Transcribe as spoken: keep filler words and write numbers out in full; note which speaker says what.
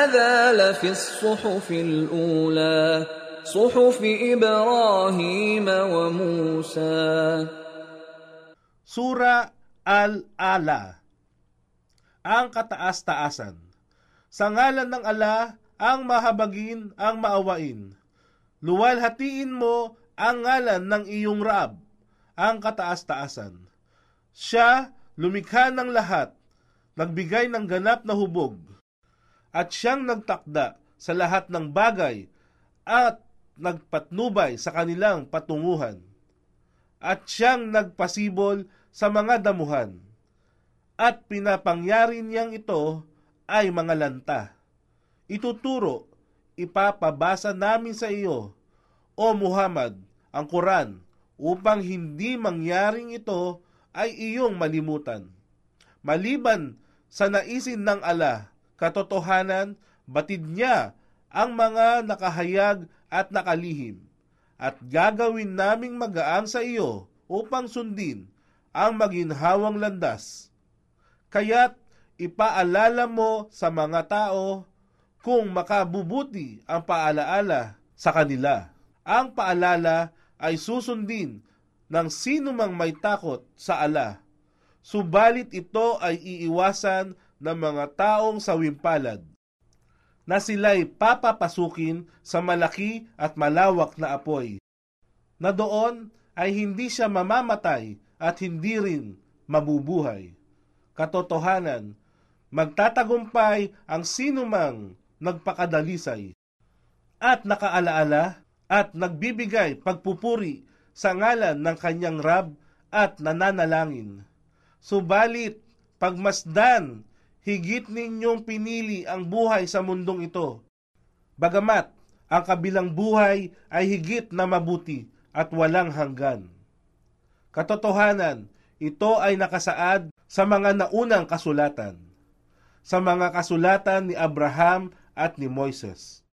Speaker 1: هذا لفي الصحف الأولى صحف إبراهيم وموسى.
Speaker 2: Sura Al-Ala, ang kataas-taasan. Sa ngalan ng Allah, ang mahabagin, ang maawain. Luwalhatiin mo ang ngalan ng iyong Raab, ang kataas-taasan. Siya lumikha ng lahat, nagbigay ng ganap na hubog, at siyang nagtakda sa lahat ng bagay at nagpatnubay sa kanilang patunguhan. At siyang nagpasibol sa mga damuhan, at pinapangyari niyang ito ay mga lanta. Ituturo, ipapabasa namin sa iyo, O Muhammad, ang Quran, upang hindi mangyaring ito ay iyong malimutan. Maliban sa naisin ng Allah, katotohanan, batid niya ang mga nakahayag at nakalihim, at gagawin naming magaan sa iyo upang sundin ang maginhawang landas. Kaya't ipaalala mo sa mga tao kung makabubuti ang paalaala sa kanila. Ang paalala ay susundin ng sino mang may takot sa Allah, subalit ito ay iiwasan ng mga taong sawimpalad, na sila'y papapasukin sa malaki at malawak na apoy, na doon ay hindi siya mamamatay at hindi rin mabubuhay. Katotohanan, magtatagumpay ang sinumang nagpakadalisay at nakaalaala at nagbibigay pagpupuri sa ngalan ng kanyang Rab at nananalangin. Subalit, pagmasdan, higit ninyong pinili ang buhay sa mundong ito. Bagamat, ang kabilang buhay ay higit na mabuti at walang hanggan. Katotohanan, ito ay nakasaad sa mga naunang kasulatan, sa mga kasulatan ni Abraham at ni Moises.